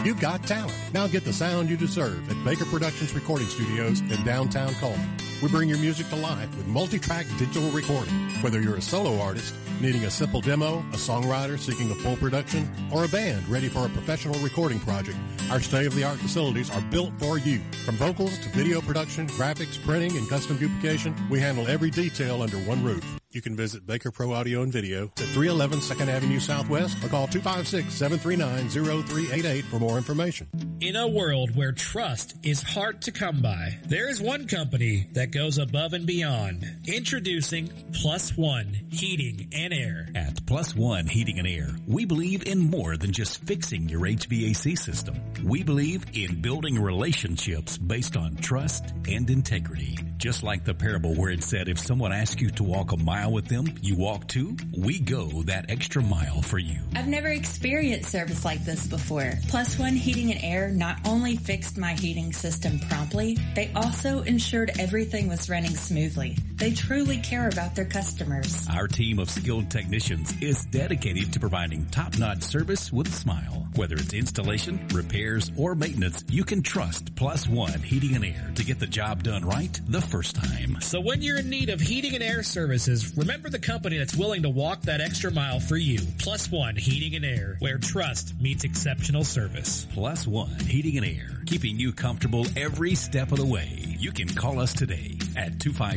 You've got talent. Now get the sound you deserve at Baker Productions Recording Studios in downtown Coleman. We bring your music to life with multi-track digital recording. Whether you're a solo artist needing a simple demo, a songwriter seeking a full production, or a band ready for a professional recording project, our state-of-the-art facilities are built for you. From vocals to video production, graphics, printing, and custom duplication, we handle every detail under one roof. You can visit Baker Pro Audio and Video at 311 2nd Avenue Southwest or call 256-739-0388 for more information. In a world where trust is hard to come by, there is one company that goes above and beyond. Introducing Plus One Heating and Air. At Plus One Heating and Air, we believe in more than just fixing your HVAC system. We believe in building relationships based on trust and integrity. Just like the parable where it said, if someone asks you to walk a mile with them, you walk two. We go that extra mile for you. I've never experienced service like this before. Plus One Heating and Air not only fixed my heating system promptly, they also ensured everything was running smoothly. They truly care about their customers. Our team of skilled technicians is dedicated to providing top-notch service with a smile. Whether it's installation, repairs, or maintenance, you can trust Plus One Heating and Air to get the job done right the first time. So when you're in need of heating and air services, remember the company that's willing to walk that extra mile for you. Plus One Heating and Air, where trust meets exceptional service. Plus One Heating and Air, keeping you comfortable every step of the way. You can call us today at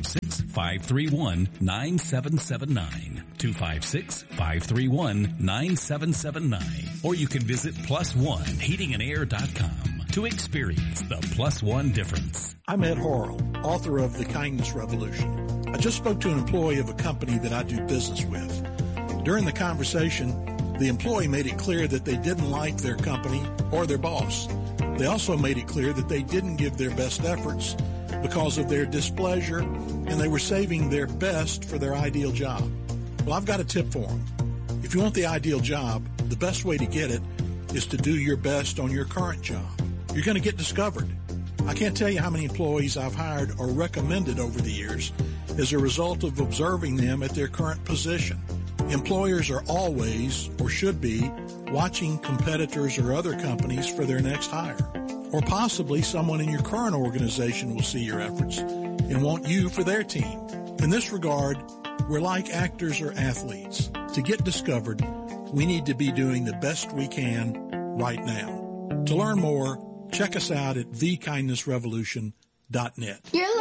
256-531-9779. 256-531-9779. Or you can visit PlusOneHeatingandAir.com to experience the Plus One difference. I'm Ed Horrell, author of The Kindness Revolution. I just spoke to an employee of a company that I do business with. During the conversation, the employee made it clear that they didn't like their company or their boss. They also made it clear that they didn't give their best efforts because of their displeasure, and they were saving their best for their ideal job. Well, I've got a tip for them. If you want the ideal job, the best way to get it is to do your best on your current job. You're going to get discovered. I can't tell you how many employees I've hired or recommended over the years as a result of observing them at their current position. Employers are always, or should be, watching competitors or other companies for their next hire. Or possibly someone in your current organization will see your efforts and want you for their team. In this regard, we're like actors or athletes. To get discovered, we need to be doing the best we can right now. To learn more, check us out at thekindnessrevolution.net. You're